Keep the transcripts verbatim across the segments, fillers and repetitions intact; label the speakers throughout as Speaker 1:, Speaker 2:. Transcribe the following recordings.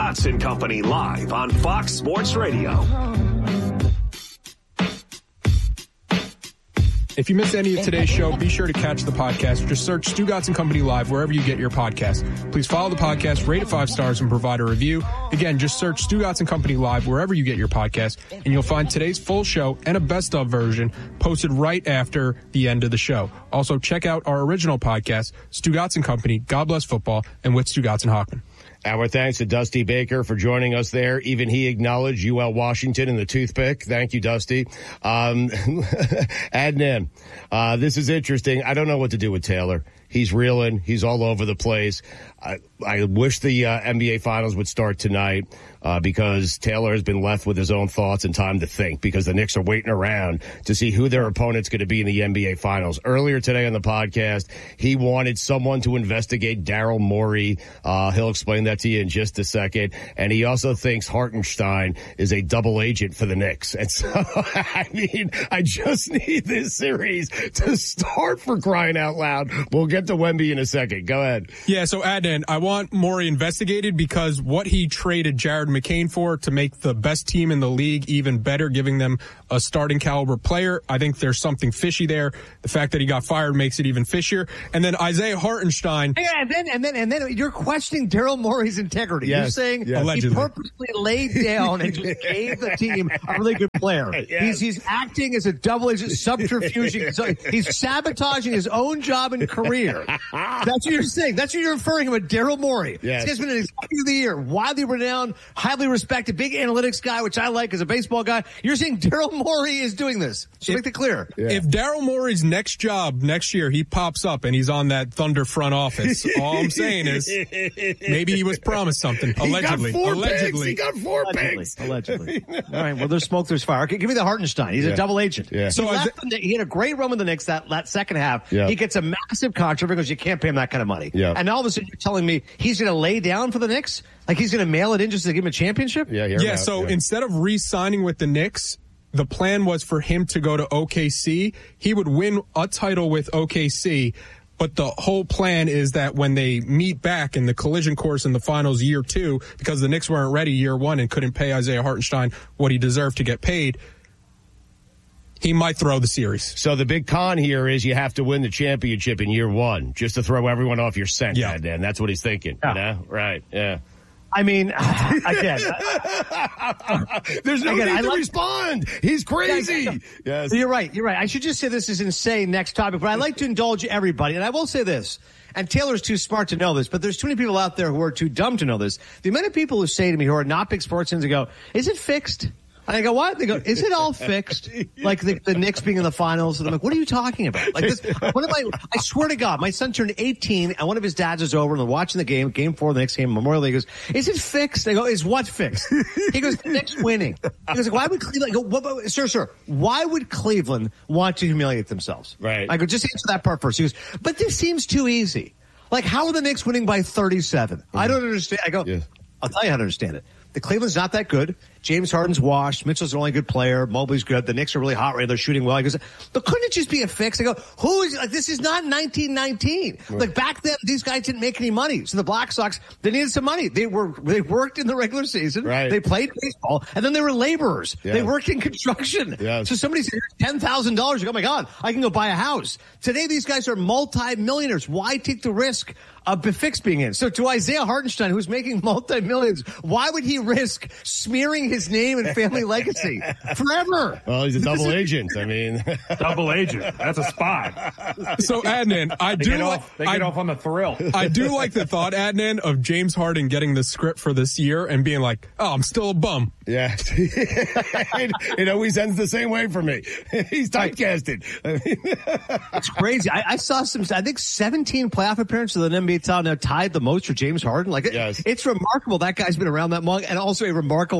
Speaker 1: Stugotz and Company live on Fox Sports Radio.
Speaker 2: If you missed any of today's show, be sure to catch the podcast. Just search Stugotz and Company Live wherever you get your podcast. Please follow the podcast, rate it five stars, and provide a review. Again, just search Stugotz and Company Live wherever you get your podcast, and you'll find today's full show and a best-of version posted right after the end of the show. Also, check out our original podcast, Stugotz and Company, God Bless Football, and with Stugotz and Hockman.
Speaker 3: Our thanks to Dusty Baker for joining us there. Even he acknowledged U L Washington and the toothpick. Thank you, Dusty. Um, Adnan, uh, this is interesting. I don't know what to do with Taylor. He's reeling. He's all over the place. I, I wish the uh, N B A Finals would start tonight uh, because Taylor has been left with his own thoughts and time to think because the Knicks are waiting around to see who their opponent's going to be in the N B A Finals. Earlier today on the podcast, he wanted someone to investigate Daryl Morey. Uh, he'll explain that to you in just a second. And he also thinks Hartenstein is a double agent for the Knicks. And so, I mean, I just need this series to start for crying out loud. We'll get to Wemby in a second. Go ahead.
Speaker 2: Yeah, so Adnan, I want Morey investigated because what he traded Jared McCain for to make the best team in the league even better, giving them a starting caliber player, I think there's something fishy there. The fact that he got fired makes it even fishier. And then Isaiah Hartenstein.
Speaker 4: Yeah, and then and then and then you're questioning Daryl Morey's integrity. Yes, you're saying yes. he purposely laid down and just gave the team a really good player. Yes. He's he's acting as a double agent, subterfuging. So he's sabotaging his own job and career. That's what you're saying. That's what you're referring to. Daryl Morey.
Speaker 3: Yes.
Speaker 4: He's been an executive of the year, widely renowned, highly respected, big analytics guy, which I like as a baseball guy. You're saying Daryl Morey is doing this. So if, make it clear.
Speaker 2: Yeah. If Daryl Morey's next job next year, he pops up and he's on that Thunder front office, all I'm saying is maybe he was promised something. Allegedly.
Speaker 3: He got four
Speaker 2: Allegedly.
Speaker 3: Picks. He got four
Speaker 4: Allegedly.
Speaker 3: picks.
Speaker 4: Allegedly. All right. Well, there's smoke, there's fire. Okay, give me the Hartenstein. He's
Speaker 3: yeah.
Speaker 4: a double agent.
Speaker 3: Yeah.
Speaker 4: So he, left the, he had a great run with the Knicks that, that second half.
Speaker 3: Yeah.
Speaker 4: He gets a massive contract because you can't pay him that kind of money.
Speaker 3: Yeah.
Speaker 4: And all of a sudden you're telling me he's going to lay down for the Knicks? Like he's going to mail it in just to give him a championship?
Speaker 3: Yeah,
Speaker 2: yeah so yeah. instead of re-signing with the Knicks, the plan was for him to go to O K C. He would win a title with O K C, but the whole plan is that when they meet back in the collision course in the finals year two, because the Knicks weren't ready year one and couldn't pay Isaiah Hartenstein what he deserved to get paid, he might throw the series.
Speaker 3: So the big con here is you have to win the championship in year one just to throw everyone off your scent.
Speaker 2: Yeah.
Speaker 3: And that's what he's thinking. Yeah. You know? Right. Yeah.
Speaker 4: I mean, again,
Speaker 3: there's no
Speaker 4: again,
Speaker 3: need
Speaker 4: I
Speaker 3: to
Speaker 4: like,
Speaker 3: respond. He's crazy.
Speaker 4: Yeah,
Speaker 3: yes.
Speaker 4: You're right. You're right. I should just say this is insane next topic, but I like to indulge everybody. And I will say this, and Taylor's too smart to know this, but there's too many people out there who are too dumb to know this. The amount of people who say to me who are not big sports fans and go, is it fixed? And I go, what? They go, is it all fixed? Like the, the Knicks being in the finals. And I'm like, what are you talking about? Like this, one of my, I swear to God, my son turned eighteen and one of his dads was over and they're watching the game, game four of the Knicks game, Memorial Day. He goes, is it fixed? They go, is what fixed? He goes, the Knicks winning. He goes, why would Cleveland, I go, what, what, sir, sir, why would Cleveland want to humiliate themselves?
Speaker 3: Right.
Speaker 4: I go, just answer that part first. He goes, but this seems too easy. Like, how are the Knicks winning by thirty-seven? Mm-hmm. I don't understand. I go, yeah. I'll tell you how to understand it. The Cleveland's not that good. James Harden's washed. Mitchell's the only good player. Mobley's good. The Knicks are really hot right now. They're shooting well. He goes, but couldn't it just be a fix? I go, who is, like, this is not nineteen nineteen. Right. Like, back then, these guys didn't make any money. So the Black Sox, they needed some money. They were, they worked in the regular season.
Speaker 3: Right.
Speaker 4: They played baseball. And then they were laborers. Yeah. They worked in construction.
Speaker 3: Yes.
Speaker 4: So somebody said, ten thousand dollars. You go, oh my God, I can go buy a house. Today, these guys are multi-millionaires. Why take the risk of the fix being in? So to Isaiah Hartenstein, who's making multi-millions, why would he risk smearing his name and family legacy forever?
Speaker 3: Well, he's a double agent. I mean,
Speaker 5: double agent. That's a spy.
Speaker 2: So Adnan, I
Speaker 5: they
Speaker 2: do
Speaker 5: get
Speaker 2: like
Speaker 5: off, they get
Speaker 2: I,
Speaker 5: off on the thrill.
Speaker 2: I do like the thought, Adnan, of James Harden getting the script for this year and being like, "Oh, I'm still a bum."
Speaker 3: Yeah, it, it always ends the same way for me. He's typecasted.
Speaker 4: It's crazy. I, I saw some. I think seventeen playoff appearances in the N B A title now tied the most for James Harden. Like,
Speaker 3: yes.
Speaker 4: it, it's remarkable that guy's been around that long, and also a remarkable run of few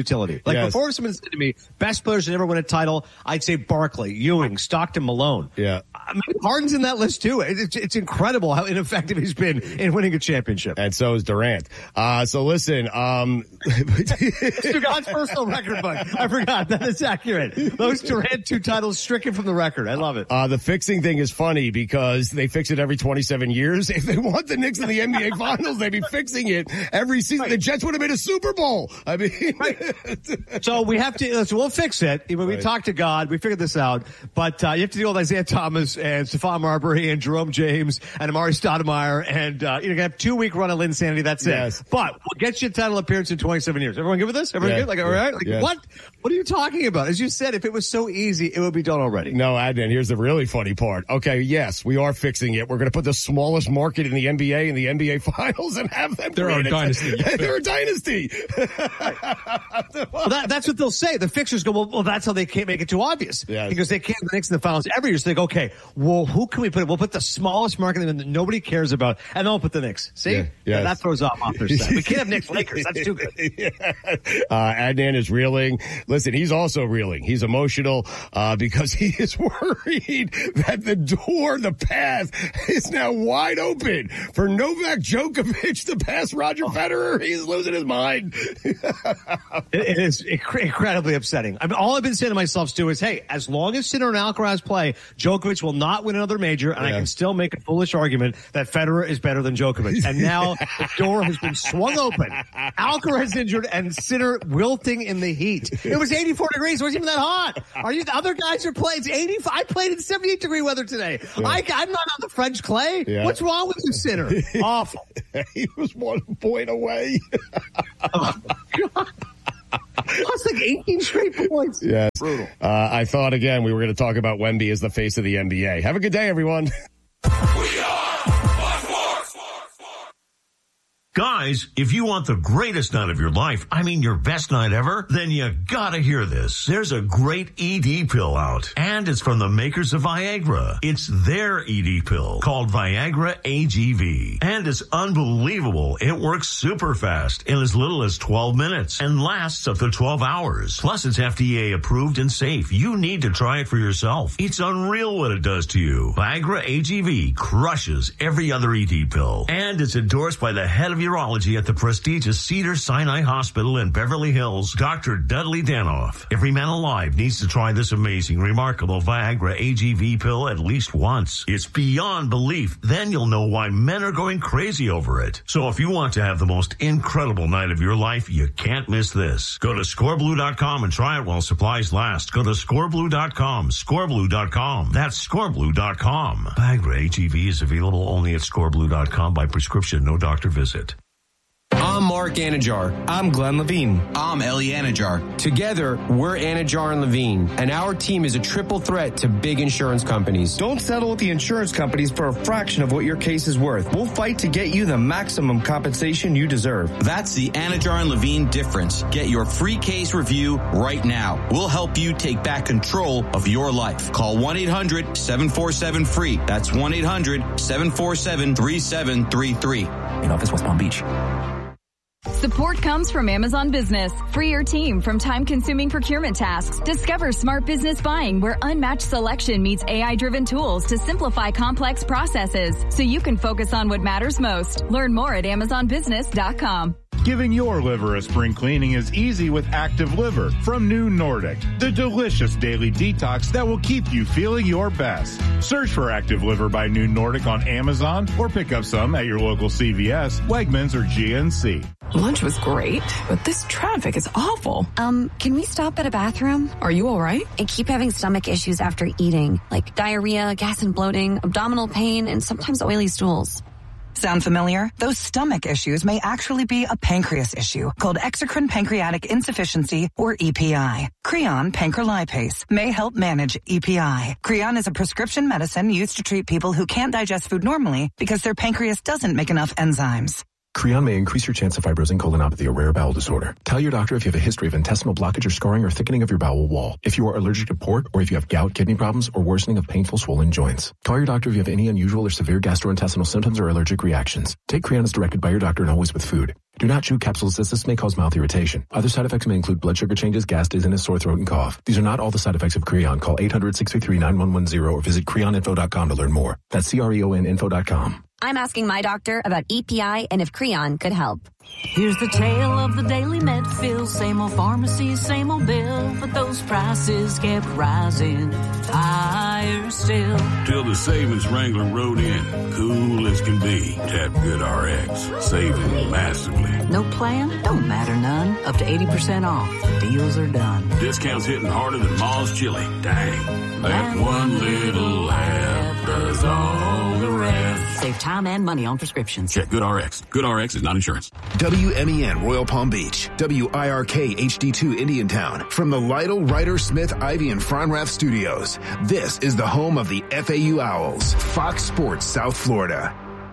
Speaker 4: utility. Like
Speaker 3: yes.
Speaker 4: before someone said to me, best players to never win a title, I'd say Barkley, Ewing, Stockton, Malone.
Speaker 3: Yeah.
Speaker 4: I mean, Harden's in that list too. It's, it's incredible how ineffective he's been in winning a championship.
Speaker 3: And so is Durant. Uh, so listen, um,
Speaker 4: God's personal record book. I forgot. That is accurate. Those Durant two titles stricken from the record. I love it.
Speaker 3: Uh, the fixing thing is funny because they fix it every twenty-seven years. If they want the Knicks in the N B A Finals, they'd be fixing it every season. Right. The Jets would have made a Super Bowl. I mean,
Speaker 4: right. So we have to, so we'll fix it. When we
Speaker 3: right.
Speaker 4: talk to God, we figured this out. But uh, you have to deal with Isaiah Thomas and Stephon Marbury and Jerome James and Amari Stoudemire. And uh, you're going to have two week run of Linsanity. That's it.
Speaker 3: Yes.
Speaker 4: But we'll get you a title appearance in twenty-seven years. Everyone good with this? Everyone
Speaker 3: yeah.
Speaker 4: good? Like, all right? Like,
Speaker 3: yeah.
Speaker 4: what? What are you talking about? As you said, if it was so easy, it would be done already.
Speaker 3: No, Adnan, here's the really funny part. Okay, yes, we are fixing it. We're going to put the smallest market in the N B A in the N B A Finals and have them.
Speaker 2: They're our dynasty.
Speaker 3: They're a dynasty.
Speaker 4: Well, that, that's what they'll say. The fixers go, well, well, that's how they can't make it too obvious.
Speaker 3: Yes.
Speaker 4: Because they can't the Knicks in the finals every year. So they go, okay, well, who can we put? We'll put the smallest market that nobody cares about, and then we'll put the Knicks. See?
Speaker 3: Yeah, yes.
Speaker 4: That throws off off their set. We can't have Knicks Lakers. That's too good.
Speaker 3: Yeah. Uh, Adnan is reeling. Listen, he's also reeling. He's emotional uh, because he is worried that the door, the path, is now wide open for Novak Djokovic to pass Roger Federer. He's losing his mind.
Speaker 4: it, it is inc- incredibly upsetting. I mean, all I've been saying to myself, Stu, is, hey, as long as Sinner and Alcaraz play, Djokovic will not win another major, and yeah. I can still make a foolish argument that Federer is better than Djokovic. And now the door has been swung open. Alcaraz injured and Sinner wilting in the heat. It was eighty-four degrees. It wasn't even that hot. Are you? The other guys are playing. It's eighty-five. I played in seventy-eight degree weather today. Yeah. I, I'm not on the French clay. Yeah. What's wrong with you, Sinner? Awful.
Speaker 3: He was one point away.
Speaker 4: Oh, God. That's like eighteen straight points.
Speaker 3: Yes.
Speaker 4: Brutal.
Speaker 3: Uh, I thought, again, we were going to talk about Wemby as the face of the N B A. Have a good day, everyone.
Speaker 1: We are Guys, if you want the greatest night of your life, I mean your best night ever, then you gotta hear this. There's a great E D pill out, and it's from the makers of Viagra. It's their E D pill called Viagra A G V, and it's unbelievable. It works super fast in as little as twelve minutes and lasts up to twelve hours. Plus, it's F D A approved and safe. You need to try it for yourself. It's unreal what it does to you. Viagra A G V crushes every other E D pill, and it's endorsed by the head of your urology at the prestigious Cedars-Sinai Hospital in Beverly Hills, Doctor Dudley Danoff. Every man alive needs to try this amazing, remarkable Viagra A G V pill at least once. It's beyond belief. Then you'll know why men are going crazy over it. So if you want to have the most incredible night of your life, you can't miss this. Go to score blue dot com and try it while supplies last. Go to score blue dot com, score blue dot com. That's score blue dot com. Viagra A G V is available only at score blue dot com by prescription, no doctor visit.
Speaker 6: I'm Mark Anajar. I'm Glenn Levine.
Speaker 7: I'm Ellie Anajar.
Speaker 6: Together, we're Anajar and Levine, and our team is a triple threat to big insurance companies.
Speaker 8: Don't settle with the insurance companies for a fraction of what your case is worth. We'll fight to get you the maximum compensation you deserve.
Speaker 7: That's the Anajar and Levine difference. Get your free case review right now. We'll help you take back control of your life. Call one eight hundred seven four seven free. That's one eight hundred seven four seven three seven three three.
Speaker 9: In office, West Palm Beach.
Speaker 10: Support comes from Amazon Business. Free your team from time-consuming procurement tasks. Discover smart business buying where unmatched selection meets A I-driven tools to simplify complex processes so you can focus on what matters most. Learn more at amazon business dot com.
Speaker 11: Giving your liver a spring cleaning is easy with Active Liver from New Nordic, the delicious daily detox that will keep you feeling your best. Search for Active Liver by New Nordic on Amazon or pick up some at your local C V S, Wegmans, or G N C.
Speaker 12: Lunch was great, but this traffic is awful.
Speaker 13: Um, can we stop at a bathroom?
Speaker 12: Are you all right?
Speaker 13: I keep having stomach issues after eating, like diarrhea, gas and bloating, abdominal pain, and sometimes oily stools.
Speaker 14: Sound familiar? Those stomach issues may actually be a pancreas issue called exocrine pancreatic insufficiency, or E P I. Creon pancrelipase may help manage E P I. Creon is a prescription medicine used to treat people who can't digest food normally because their pancreas doesn't make enough enzymes.
Speaker 15: Creon may increase your chance of fibrosing colonopathy, a rare bowel disorder. Tell your doctor if you have a history of intestinal blockage or scarring or thickening of your bowel wall, if you are allergic to pork, or if you have gout, kidney problems, or worsening of painful swollen joints. Call your doctor if you have any unusual or severe gastrointestinal symptoms or allergic reactions. Take Creon as directed by your doctor and always with food. Do not chew capsules as this may cause mouth irritation. Other side effects may include blood sugar changes, gas, dizziness, sore throat, and cough. These are not all the side effects of Creon. Call eight hundred, six three three, nine one one zero or visit creon info dot com to learn more. That's C R E O N info dot com.
Speaker 13: I'm asking my doctor about E P I and if Creon could help.
Speaker 9: Here's the tale of the daily med fill. Same old pharmacy, same old bill, but those prices kept rising higher still.
Speaker 16: Till the savings wrangler rode in, cool as can be. Tap GoodRx, saving massively.
Speaker 9: No plan? Don't matter none. Up to eighty percent off. Deals are done.
Speaker 16: Discounts hitting harder than Ma's chili. Dang. That one little app does all the rest.
Speaker 9: Save time and money on prescriptions.
Speaker 16: Check GoodRx. GoodRx is not insurance.
Speaker 17: W M E N Royal Palm Beach. W I R K H D two Indiantown. From the Lytle, Ryder, Smith, Ivy, and Fronrath studios. This is the home of the F A U Owls. Fox Sports South Florida.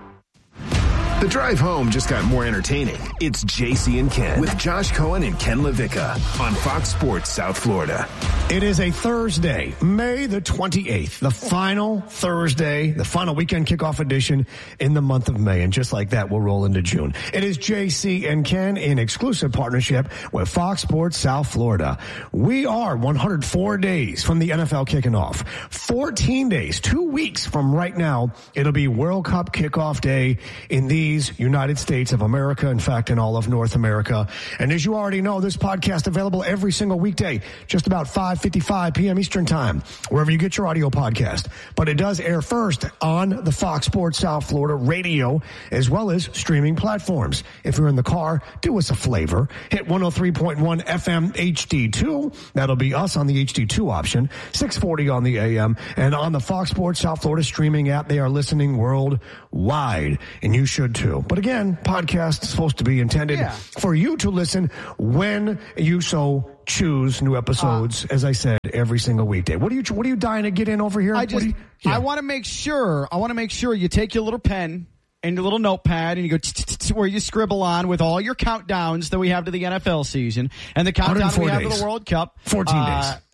Speaker 17: The drive home just got more entertaining. It's J C and Ken with Josh Cohen and Ken LaVicka on Fox Sports South Florida.
Speaker 18: It is a Thursday, May the twenty-eighth, the final Thursday, the final weekend kickoff edition in the month of May. And just like that, we'll roll into June. It is J C and Ken in exclusive partnership with Fox Sports South Florida. We are one hundred four days from the N F L kicking off. fourteen days, two weeks from right now, it'll be World Cup kickoff day in these United States of America, in fact, in all of North America. And as you already know, this podcast available every single weekday, just about five fifty-five p.m. Eastern Time, wherever you get your audio podcast. But it does air first on the Fox Sports South Florida radio, as well as streaming platforms. If you're in the car, do us a flavor. Hit one oh three point one F M H D two. That'll be us on the H D two option, six forty on the A M. And on the Fox Sports South Florida streaming app, they are listening worldwide. And you should too. But again, podcast is supposed to be intended yeah. for you to listen when you so choose. New episodes, uh, as I said, every single weekday. What are you What are you dying to get in over here?
Speaker 19: I just,
Speaker 18: you, yeah.
Speaker 19: I want to make sure. I want to make sure you take your little pen and your little notepad and you go where you scribble on with all your countdowns that we have to the N F L season and the countdown we have to the World Cup.
Speaker 18: Fourteen
Speaker 19: uh,
Speaker 18: days.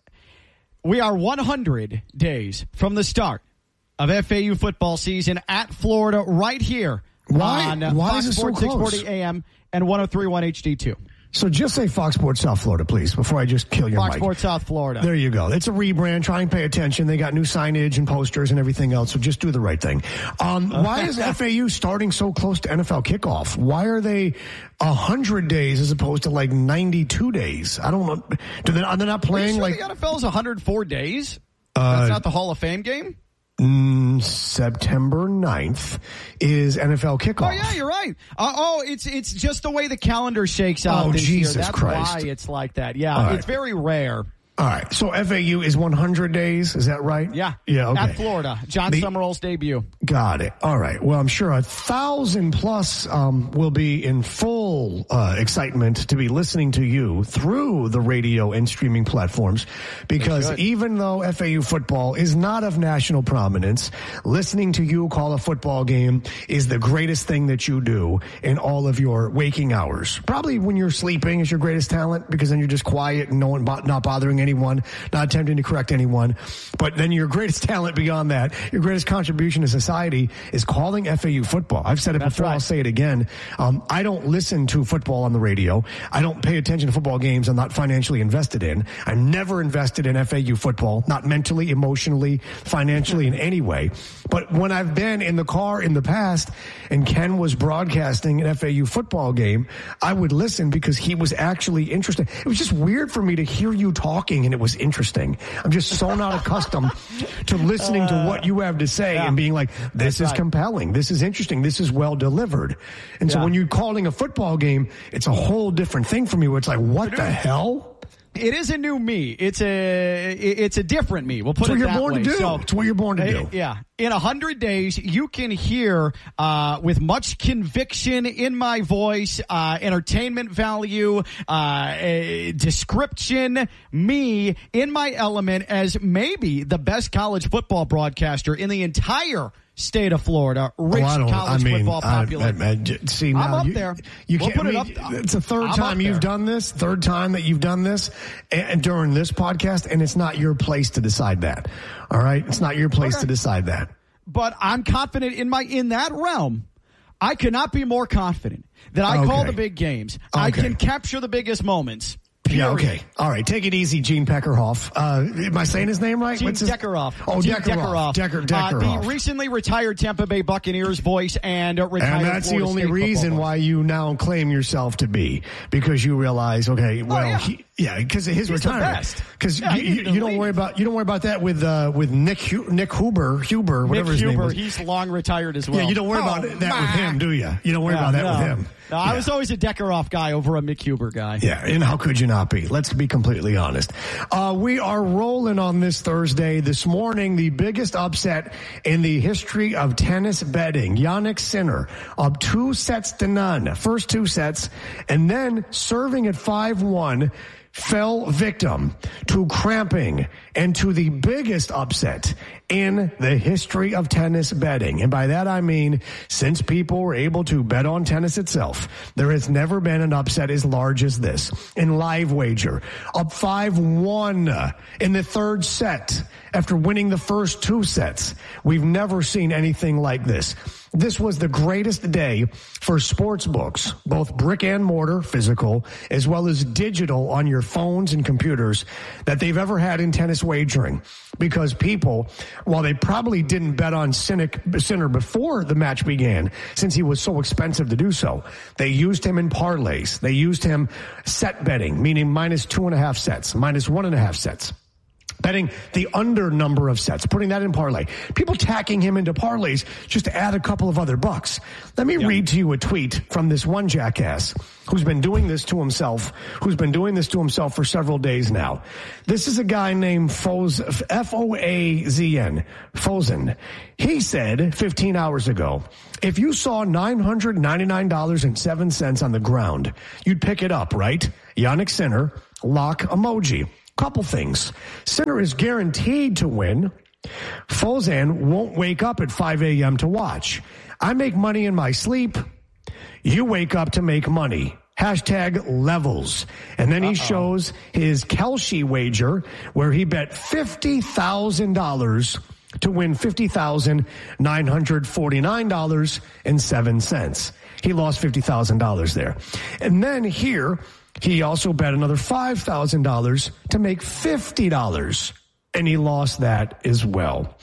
Speaker 19: We are one hundred days from the start of F A U football season at Florida, right here.
Speaker 18: Why?
Speaker 19: On, uh,
Speaker 18: Why
Speaker 19: Fox
Speaker 18: is it
Speaker 19: Sports
Speaker 18: so close?
Speaker 19: six forty A M and one oh three point one H D two.
Speaker 18: So just say Fox Sports South Florida, please, before I just kill your
Speaker 19: Fox
Speaker 18: mic.
Speaker 19: Sports South Florida.
Speaker 18: There you go. It's a rebrand. Try and pay attention. They got new signage and posters and everything else, so just do the right thing. Um, why is F A U starting so close to N F L kickoff? Why are they one hundred days as opposed to like ninety-two days? I don't know. Do they, are they not playing
Speaker 19: sure
Speaker 18: like...
Speaker 19: the N F L is one hundred four days?
Speaker 18: Uh,
Speaker 19: That's not the Hall of Fame game?
Speaker 18: Mm, September ninth is N F L kickoff.
Speaker 19: Oh, yeah, you're right. Uh, oh, it's it's just the way the calendar shakes out
Speaker 18: oh,
Speaker 19: this
Speaker 18: Jesus
Speaker 19: year. That's
Speaker 18: Christ.
Speaker 19: why it's like that. Yeah,
Speaker 18: right.
Speaker 19: It's very rare.
Speaker 18: All right. So F A U is one hundred days. Is that right?
Speaker 19: Yeah.
Speaker 18: Yeah. Okay.
Speaker 19: At Florida. John
Speaker 18: the,
Speaker 19: Summerall's debut.
Speaker 18: Got it. All right. Well, I'm sure a thousand plus um, will be in full uh, excitement to be listening to you through the radio and streaming platforms, because even though F A U football is not of national prominence, listening to you call a football game is the greatest thing that you do in all of your waking hours. Probably when you're sleeping is your greatest talent, because then you're just quiet and no one bo- not bothering anyone, not attempting to correct anyone. But then your greatest talent beyond that, your greatest contribution to society is calling F A U football. I've said it
Speaker 19: That's
Speaker 18: before,
Speaker 19: right.
Speaker 18: I'll say it again. Um, I don't listen to football on the radio. I don't pay attention to football games I'm not financially invested in. I'm never invested in F A U football, not mentally, emotionally, financially, in any way. But when I've been in the car in the past and Ken was broadcasting an F A U football game, I would listen because he was actually interested. It was just weird for me to hear you talking and it was interesting. I'm just so not accustomed to listening to what you have to say yeah. and being like, this
Speaker 19: That's
Speaker 18: is
Speaker 19: right.
Speaker 18: compelling. This is interesting. This is well delivered. And
Speaker 19: Yeah.
Speaker 18: so when you're calling a football game, it's a whole different thing for me where it's like, what the hell?
Speaker 19: It is a new me. It's a it's a different me. We'll put
Speaker 18: It's what
Speaker 19: it
Speaker 18: you're
Speaker 19: that
Speaker 18: born
Speaker 19: way.
Speaker 18: to do.
Speaker 19: So,
Speaker 18: It's what you're born to do.
Speaker 19: uh, yeah. In a hundred days, you can hear uh, with much conviction in my voice, uh, entertainment value, uh, a description, me in my element as maybe the best college football broadcaster in the entire state of Florida. Rich
Speaker 18: Oh, I don't-
Speaker 19: college
Speaker 18: I mean,
Speaker 19: football
Speaker 18: I-
Speaker 19: population.
Speaker 18: I- I- j- see, now
Speaker 19: I'm up
Speaker 18: you,
Speaker 19: there.
Speaker 18: You
Speaker 19: We'll
Speaker 18: can't,
Speaker 19: put it
Speaker 18: I mean,
Speaker 19: up.
Speaker 18: It's the 3rd
Speaker 19: I'm
Speaker 18: time
Speaker 19: up
Speaker 18: you've
Speaker 19: there.
Speaker 18: done this, third time that you've done this, and, and during this podcast, and it's not your place to decide that. All right? It's not your place
Speaker 19: Okay.
Speaker 18: to decide that.
Speaker 19: But I'm confident in my in that realm. I cannot be more confident that I
Speaker 18: Okay.
Speaker 19: call the big games. I
Speaker 18: Okay.
Speaker 19: can capture the biggest moments.
Speaker 18: Yeah,
Speaker 19: Period.
Speaker 18: okay. All right, take it easy, Gene Peckerhoff. Uh, am I saying his name right?
Speaker 19: Gene
Speaker 18: What's his-
Speaker 19: Deckerhoff.
Speaker 18: Oh,
Speaker 19: Gene
Speaker 18: Deckerhoff. Decker,
Speaker 19: Uh,
Speaker 18: Deckerhoff.
Speaker 19: the recently retired Tampa Bay Buccaneers voice and uh, retired
Speaker 18: And that's the
Speaker 19: Florida
Speaker 18: only
Speaker 19: State
Speaker 18: reason
Speaker 19: football
Speaker 18: why you now claim yourself to be, because you realize, okay, well,
Speaker 19: Oh, yeah.
Speaker 18: he, yeah, because of his
Speaker 19: He's the
Speaker 18: retirement.
Speaker 19: best.
Speaker 18: Because
Speaker 19: Yeah,
Speaker 18: you,
Speaker 19: he
Speaker 18: you,
Speaker 19: can
Speaker 18: you don't
Speaker 19: lead.
Speaker 18: worry about you don't worry about that with uh, with Nick Hu- Nick Huber Huber whatever
Speaker 19: Nick
Speaker 18: his name
Speaker 19: Huber,
Speaker 18: was.
Speaker 19: he's long retired as well.
Speaker 18: Yeah, you don't worry
Speaker 19: Oh,
Speaker 18: about that
Speaker 19: my.
Speaker 18: with him, do you? You don't worry
Speaker 19: Yeah,
Speaker 18: about that
Speaker 19: no.
Speaker 18: with him.
Speaker 19: No, I was always a Deckerhoff guy over a Mick Huber guy.
Speaker 18: Yeah, and how could you not be? Let's be completely honest. Uh, we are rolling on this Thursday. This morning, the biggest upset in the history of tennis betting. Jannik Sinner up two sets to none. First two sets, and then serving at five one. Fell victim to cramping and to the biggest upset in the history of tennis betting. And by that I mean, since people were able to bet on tennis itself, there has never been an upset as large as this. In live wager, up five one in the third set after winning the first two sets. We've never seen anything like this. This was the greatest day for sports books, both brick and mortar, physical, as well as digital on your phones and computers, that they've ever had in tennis wagering. Because people, while they probably didn't bet on Cynic, Sinner before the match began, since he was so expensive to do so, they used him in parlays. They used him set betting, meaning minus two and a half sets, minus one and a half sets. Betting the under number of sets, putting that in parlay. People tacking him into parlays just to add a couple of other bucks. Let me read to you a tweet from this one jackass who's been doing this to himself, who's been doing this to himself for several days now. This is a guy named Foz, F O A Z N, Fozen. He said fifteen hours ago, if you saw nine hundred ninety-nine dollars and seven cents on the ground, you'd pick it up, right? Jannik Sinner, lock emoji. Couple things. Sinner is guaranteed to win. Fozan won't wake up at five a.m. to watch. I make money in my sleep. You wake up to make money. Hashtag levels. And then he Uh-oh. shows his Kelce wager where he bet fifty thousand dollars to win fifty thousand nine hundred forty-nine dollars and seven cents. He lost fifty thousand dollars there. And then here, he also bet another five thousand dollars to make fifty dollars, and he lost that as well.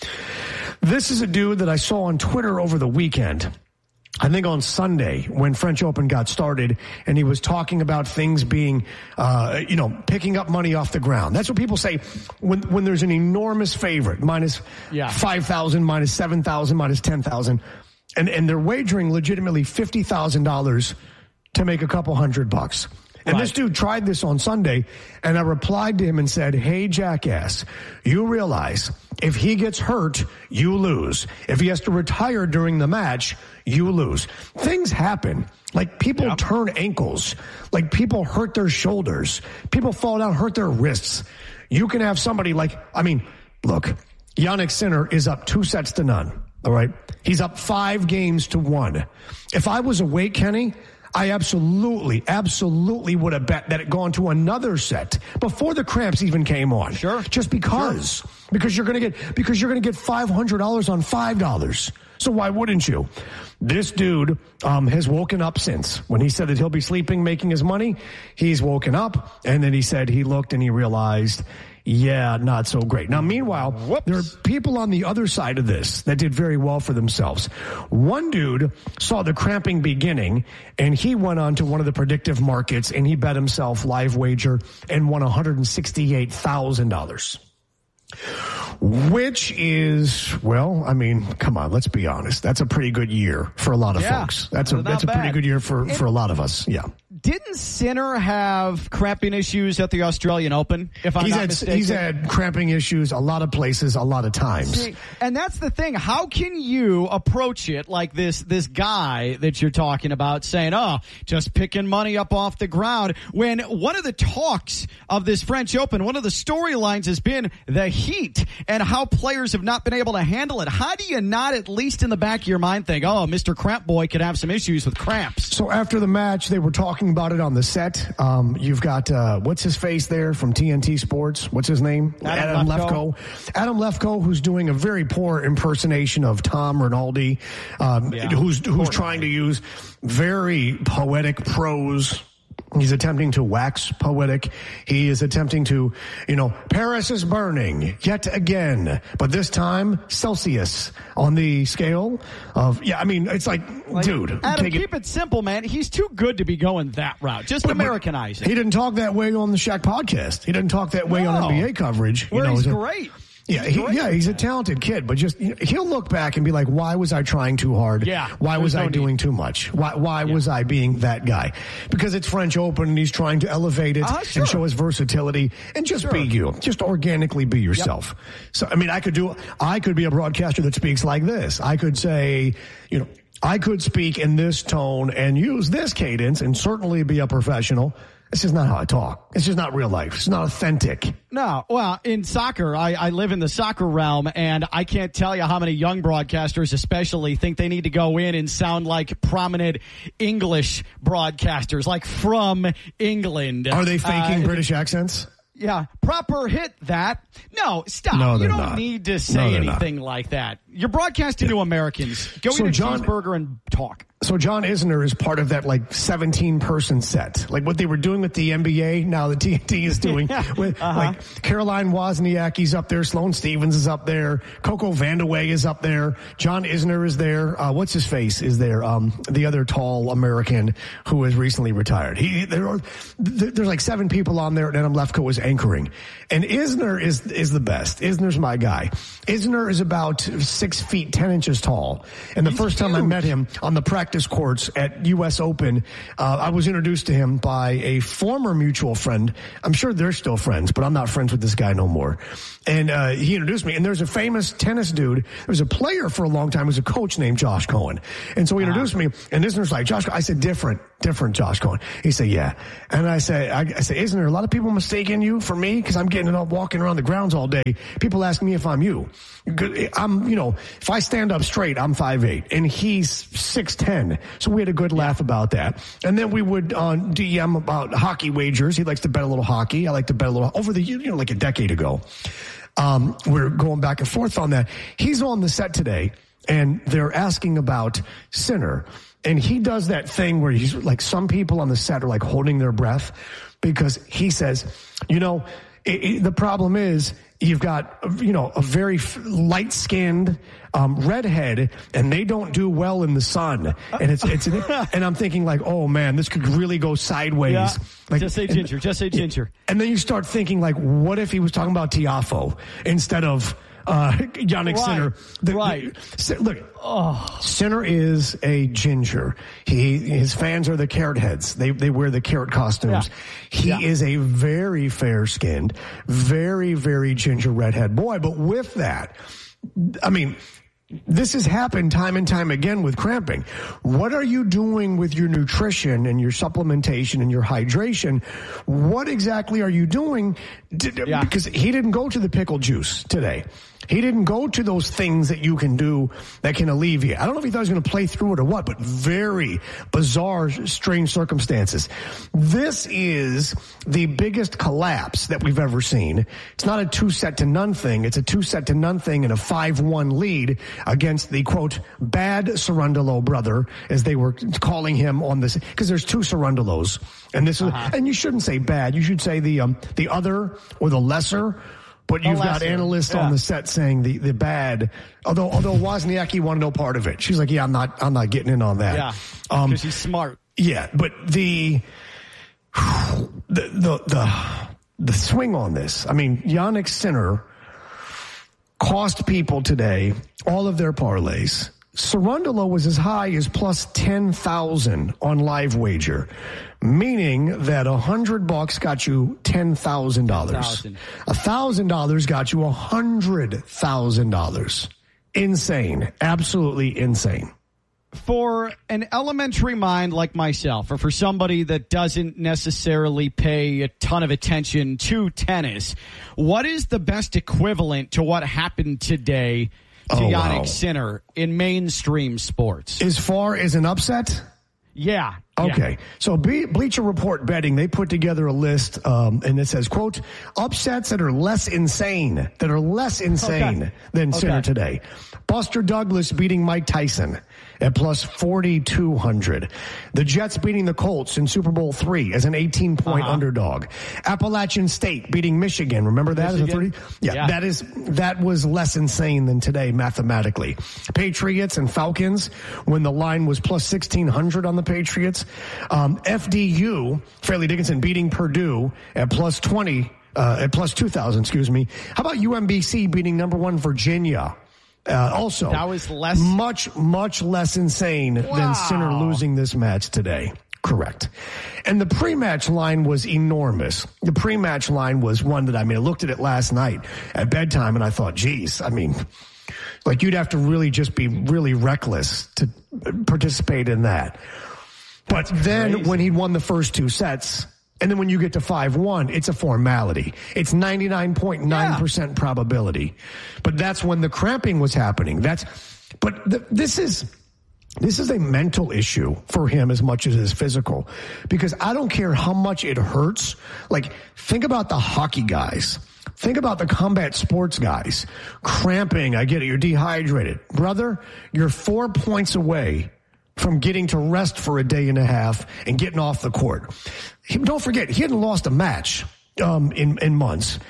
Speaker 18: This is a dude that I saw on Twitter over the weekend. I think on Sunday when French Open got started, and he was talking about things being, uh, you know, picking up money off the ground. That's what people say when when there's an enormous favorite, minus
Speaker 19: yeah.
Speaker 18: five thousand, minus seven thousand, minus ten thousand, and, and they're wagering legitimately fifty thousand dollars to make a couple hundred bucks. And right. This dude tried this on Sunday, and I replied to him and said, hey, jackass, you realize if he gets hurt, you lose. If he has to retire during the match, you lose. Things happen. Like people yep. turn ankles. Like people hurt their shoulders. People fall down, hurt their wrists. You can have somebody like, I mean, look, Jannik Sinner is up two sets to none. All right. He's up five games to one. If I was awake, Kenny, I absolutely, absolutely would have bet that it gone to another set before the cramps even came on.
Speaker 19: Sure.
Speaker 18: Just because. Sure. Because you're going to get, because you're going to get five hundred dollars on five dollars. So why wouldn't you? This dude um, has woken up since. When he said that he'll be sleeping, making his money, he's woken up. And then he said he looked and he realized, yeah, not so great. Now, meanwhile, Whoops. there are people on the other side of this that did very well for themselves. One dude saw the cramping beginning, and he went on to one of the predictive markets, and he bet himself live wager and won one hundred sixty-eight thousand dollars. Which is, well, I mean, come on, let's be honest. That's a pretty good year for a lot of
Speaker 19: yeah,
Speaker 18: folks. That's a that's
Speaker 19: bad.
Speaker 18: a pretty good year for, for a lot of us. Yeah.
Speaker 19: Didn't Sinner have cramping issues at the Australian Open, if I'm
Speaker 18: he's
Speaker 19: not
Speaker 18: had,
Speaker 19: mistaken?
Speaker 18: He's had cramping issues a lot of places, a lot of times.
Speaker 19: See, and that's the thing. How can you approach it like this, this guy that you're talking about saying, oh, just picking money up off the ground, when one of the talks of this French Open, one of the storylines has been the heat and how players have not been able to handle it. How do you not, at least in the back of your mind, think, oh, Mister Cramp Boy could have some issues with cramps?
Speaker 18: So after the match, they were talking talking about it on the set. Um, you've got, uh, what's his face there from T N T Sports? What's his name?
Speaker 19: Adam, Adam
Speaker 18: Lefkoe.
Speaker 19: Lefkoe.
Speaker 18: Adam Lefkoe, who's doing a very poor impersonation of Tom Rinaldi, um,
Speaker 19: Yeah.
Speaker 18: who's, who's
Speaker 19: Poor
Speaker 18: trying to use very poetic prose. He's attempting to wax poetic. He is attempting to, you know, Paris is burning yet again, but this time Celsius on the scale of, yeah, I mean, it's like,
Speaker 19: Like,
Speaker 18: dude,
Speaker 19: Adam,
Speaker 18: take
Speaker 19: keep it. it simple, man. He's too good to be going that route. Just
Speaker 18: But- but
Speaker 19: Americanize it.
Speaker 18: He didn't talk that way on the Shaq podcast. He didn't talk that way
Speaker 19: No.
Speaker 18: on N B A coverage.
Speaker 19: Where
Speaker 18: you know,
Speaker 19: he's
Speaker 18: a-
Speaker 19: great.
Speaker 18: Yeah,
Speaker 19: He's
Speaker 18: he,
Speaker 19: great
Speaker 18: yeah,
Speaker 19: at
Speaker 18: he's a
Speaker 19: that.
Speaker 18: talented kid, but just you know, he'll look back and be like, "Why was I trying too hard?
Speaker 19: Yeah,
Speaker 18: why was
Speaker 19: there's
Speaker 18: I
Speaker 19: no
Speaker 18: doing
Speaker 19: need.
Speaker 18: too much? Why why was I being that guy?" Because it's French Open, and he's trying to elevate it
Speaker 19: Uh, sure.
Speaker 18: and show his versatility, and just
Speaker 19: Sure.
Speaker 18: be you, just organically be yourself. So, I mean, I could do, I could be a broadcaster that speaks like this. I could say, you know, I could speak in this tone and use this cadence, and certainly be a professional. This is not how I talk. It's just not real life. It's not authentic.
Speaker 19: No, well, in soccer, I, I live in the soccer realm, and I can't tell you how many young broadcasters especially think they need to go in and sound like prominent English broadcasters, like from England.
Speaker 18: Are they faking
Speaker 19: Uh,
Speaker 18: British accents?
Speaker 19: Yeah, proper hit that. No, stop.
Speaker 18: No,
Speaker 19: you
Speaker 18: they're
Speaker 19: don't
Speaker 18: not.
Speaker 19: need to
Speaker 18: No,
Speaker 19: say
Speaker 18: they're not.
Speaker 19: anything like that. You're broadcasting to Americans. Go
Speaker 18: So
Speaker 19: eat a
Speaker 18: John-
Speaker 19: cheeseburger and talk.
Speaker 18: So John Isner is part of that like seventeen person set, like what they were doing with the N B A. Now the T N T is doing
Speaker 19: Yeah,
Speaker 18: with
Speaker 19: uh-huh.
Speaker 18: like Caroline Wozniacki's up there, Sloane Stevens is up there, Coco Vandaway is up there, John Isner is there. Uh, what's his face is there? Um, the other tall American who has recently retired. He there are th- there's like seven people on there, and Adam Lefkoe is anchoring, and Isner is is the best. Isner's my guy. Isner is about six feet ten inches tall, and the first time I met him on the practice courts at U S Open, uh, I was introduced to him by a former mutual friend. I'm sure they're still friends, but I'm not friends with this guy no more. And uh, he introduced me. And there's a famous tennis dude. There was a player for a long time. Who was a coach named Josh Cohen. And so he introduced me. And Isner's like, Josh, I said, different, different Josh Cohen. He said, yeah. And I said, I, I said, isn't there a lot of people mistaking you for me? Because I'm getting it up walking around the grounds all day. People ask me if I'm you. I'm, you know, if I stand up straight, I'm five eight, and he's six ten. So we had a good laugh about that. And then we would uh, D M about hockey wagers. He likes to bet a little hockey. I like to bet a little over the, you know, like a decade ago. Um, we're going back and forth on that. He's on the set today, and they're asking about Sinner. And he does that thing where he's like, some people on the set are like holding their breath because he says, you know, it, it, the problem is you've got, you know, a very light skinned, um, redhead, and they don't do well in the sun. And it's, it's, an, and I'm thinking like, oh man, this could really go sideways.
Speaker 19: Yeah.
Speaker 18: Like,
Speaker 19: Just say
Speaker 18: and-
Speaker 19: ginger. Just say ginger.
Speaker 18: And then you start thinking like, what if he was talking about Tiafo instead of, uh, Yannick
Speaker 19: Right.
Speaker 18: Sinner? The-
Speaker 19: Right.
Speaker 18: the- look, Sinner is a ginger. He, his fans are the carrot heads. They, they wear the carrot costumes.
Speaker 19: Yeah.
Speaker 18: He
Speaker 19: Yeah.
Speaker 18: is a very fair skinned, very, very ginger redhead boy. But with that, I mean, this has happened time and time again with cramping. What are you doing with your nutrition and your supplementation and your hydration? What exactly are you doing? D-
Speaker 19: Yeah.
Speaker 18: Because he didn't go to the pickle juice today. He didn't go to those things that you can do that can alleviate. I don't know if he thought he was going to play through it or what, but very bizarre, strange circumstances. This is the biggest collapse that we've ever seen. It's not a two set to none thing. It's a two set to none thing and a five one lead against the quote bad Cerundolo brother, as they were calling him on this, because there's two Cerundolos, and this
Speaker 19: Uh-huh.
Speaker 18: is, and you shouldn't say bad. You should say the um, the other or the lesser. But
Speaker 19: The
Speaker 18: you've got
Speaker 19: lesser,
Speaker 18: analysts
Speaker 19: yeah.
Speaker 18: on the set saying the, the bad. Although although Wozniacki wanted no part of it. She's like, yeah, I'm not I'm not getting in on that.
Speaker 19: Yeah.
Speaker 18: Um,
Speaker 19: Because he's smart.
Speaker 18: yeah, but the the the the, the swing on this. I mean, Yannick Sinner cost people today all of their parlays. Cerundolo was as high as plus ten thousand on Live Wager, meaning that a hundred bucks got you ten thousand dollars. A thousand dollars got you a hundred thousand dollars. Insane. Absolutely insane.
Speaker 19: For an elementary mind like myself, or for somebody that doesn't necessarily pay a ton of attention to tennis, what is the best equivalent to what happened today to
Speaker 18: Oh,
Speaker 19: Yannick
Speaker 18: wow.
Speaker 19: Sinner in mainstream sports?
Speaker 18: As far as an upset,
Speaker 19: Yeah.
Speaker 18: Okay,
Speaker 19: Yeah.
Speaker 18: so Ble- Bleacher Report betting, they put together a list, um, and it says, quote, upsets that are less insane, that are less insane
Speaker 19: Okay.
Speaker 18: than
Speaker 19: Okay.
Speaker 18: Sinner today. Buster Douglas beating Mike Tyson at plus forty-two hundred. The Jets beating the Colts in Super Bowl three as an eighteen-point
Speaker 19: Uh-huh.
Speaker 18: underdog. Appalachian State beating Michigan. Remember that as a
Speaker 19: Michigan?
Speaker 18: thirty? Yeah,
Speaker 19: Yeah.
Speaker 18: that is that was less insane than today mathematically. Patriots and Falcons when the line was plus sixteen hundred on the Patriots. Um, F D U, Fairleigh Dickinson beating Purdue at plus twenty, uh, at plus two thousand, excuse me. How about U M B C beating number one Virginia? Uh, also,
Speaker 19: That was less-
Speaker 18: much, much less insane
Speaker 19: Wow.
Speaker 18: than Sinner losing this match today. Correct. And the pre-match line was enormous. The pre-match line was one that, I mean, I looked at it last night at bedtime and I thought, geez, I mean, like you'd have to really just be really reckless to participate in that. But then when he won the first two sets, and then when you get to five one, it's a formality. It's ninety-nine point nine percent probability. But that's when the cramping was happening. That's, but th- this is, this is a mental issue for him as much as it is physical. Because I don't care how much it hurts. Like, think about the hockey guys. Think about the combat sports guys. Cramping, I get it, you're dehydrated. Brother, you're four points away from getting to rest for a day and a half and getting off the court. He, don't forget, he hadn't lost a match um, in, in months.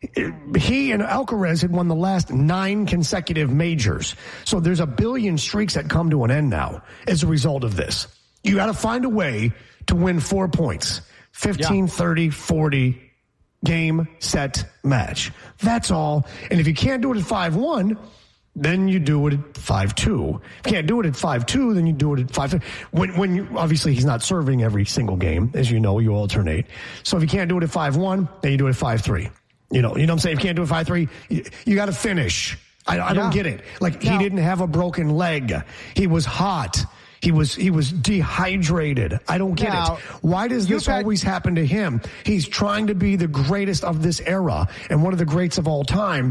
Speaker 18: He and Alcaraz had won the last nine consecutive majors. So there's a billion streaks that come to an end now as a result of this. You got to find a way to win four points. fifteen, yeah. thirty, forty, game, set, match. That's all. And if you can't do it at five one, then you do it at five two. If you can't do it at five two, then you do it at five three. When, when you, obviously he's not serving every single game. As you know, you alternate. So if you can't do it at five one, then you do it at five three. You know, you know what I'm saying? If you can't do it at five three, you, you got to finish. I, I yeah. don't get it. Like, no. He didn't have a broken leg. He was hot. He was he was dehydrated. I don't get now, it. Why does this had, always happen to him? He's trying to be the greatest of this era and one of the greats of all time.